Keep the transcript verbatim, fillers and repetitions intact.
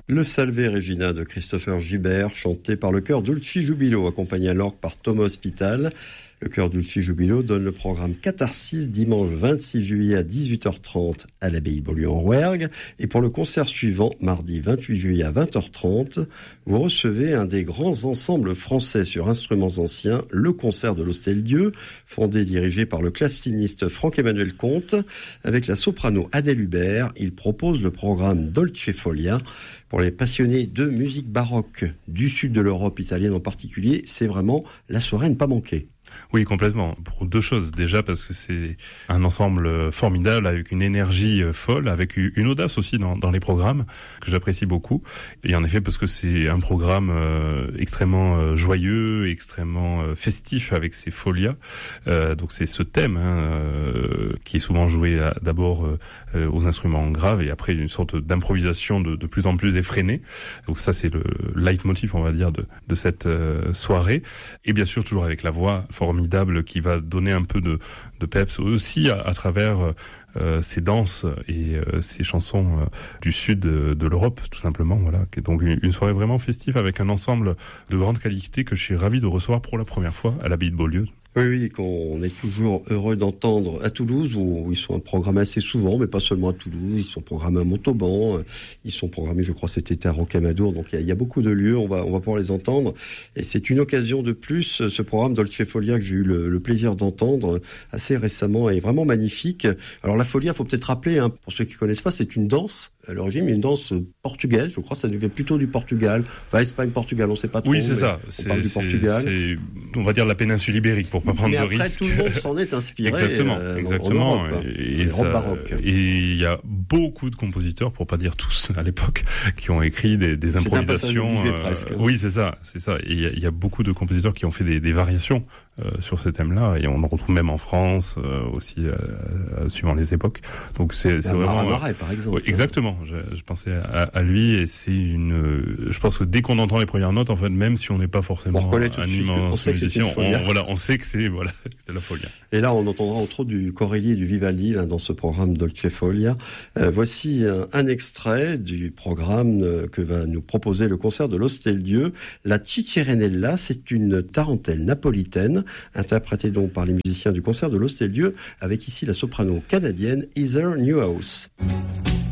Le Salve Regina de Christopher Gibert, chanté par le chœur Dulci Jubilo, accompagné à l'orgue par Thomas Hospital. Le chœur Dulci Jubilo donne le programme Catharsis dimanche vingt-six juillet à dix-huit heures trente à l'abbaye Beaulieu-en-Rouergue. Et pour le concert suivant, mardi vingt-huit juillet à vingt heures trente, vous recevez un des grands ensembles français sur instruments anciens, le concert de l'Hostel-Dieu, fondé et dirigé par le claveciniste Franck-Emmanuel Comte. Avec la soprano Adèle Hubert, il propose le programme Dolce Folia. Pour les passionnés de musique baroque du sud de l'Europe, italienne en particulier, c'est vraiment la soirée à ne pas manquer. Oui, complètement. Pour deux choses. Déjà parce que c'est un ensemble formidable avec une énergie folle, avec une audace aussi dans, dans les programmes que j'apprécie beaucoup. Et en effet parce que c'est un programme euh, extrêmement euh, joyeux, extrêmement euh, festif avec ses folias. Euh, donc c'est ce thème hein, euh, qui est souvent joué à, d'abord euh, aux instruments graves et après une sorte d'improvisation de, de plus en plus effrénée. Donc ça c'est le leitmotiv on va dire de, de cette euh, soirée. Et bien sûr toujours avec la voix formidable qui va donner un peu de, de peps aussi à, à travers euh, ces danses et euh, ces chansons euh, du sud de, de l'Europe tout simplement. Voilà, donc une, une soirée vraiment festive avec un ensemble de grande qualité que je suis ravi de recevoir pour la première fois à l'abbaye de Beaulieu. Oui, oui, qu'on est toujours heureux d'entendre à Toulouse, où ils sont programmés assez souvent, mais pas seulement à Toulouse, ils sont programmés à Montauban, ils sont programmés, je crois, cet été à Rocamadour, donc il y, a, il y a beaucoup de lieux, on va, on va pouvoir les entendre, et c'est une occasion de plus, ce programme Dolce Folia que j'ai eu le, le plaisir d'entendre assez récemment, est vraiment magnifique. Alors la Folia, faut peut-être rappeler, hein, pour ceux qui connaissent pas, c'est une danse, à l'origine, mais une danse portugaise, je crois, ça devait plutôt du Portugal, enfin Espagne, Portugal, on sait pas trop. Oui, c'est ça, on c'est, parle du c'est, Portugal. c'est, on va dire la péninsule ibérique, pour pas prendre mais de après, risques. Tout le monde s'en est inspiré. Exactement, euh, exactement. En Europe, et, et, ça, baroque. et il y a beaucoup de compositeurs, pour pas dire tous à l'époque, qui ont écrit des, des improvisations. C'est un euh, presque. Oui, c'est ça, c'est ça. Et il y, a, il y a beaucoup de compositeurs qui ont fait des, des variations euh, sur ce thème-là, et on le retrouve même en France euh, aussi, euh, suivant les époques. Donc c'est, c'est vraiment. Marais, par exemple. Oui, exactement. Je, je pensais à, à lui, et c'est une. Je pense que dès qu'on entend les premières notes, en fait, même si on n'est pas forcément un immense musicien, on, voilà, on sait que c'est voilà, c'est la Folia. Et là, on entendra entre autres du Corelli et du Vivaldi là, dans ce programme Dolce Folia. Euh, voici un, un extrait du programme euh, que va nous proposer le concert de l'Hostel-Dieu. La Cicciarenella, c'est une tarentelle napolitaine, interprétée donc par les musiciens du concert de l'Hostel-Dieu, avec ici la soprano canadienne Heather Newhouse.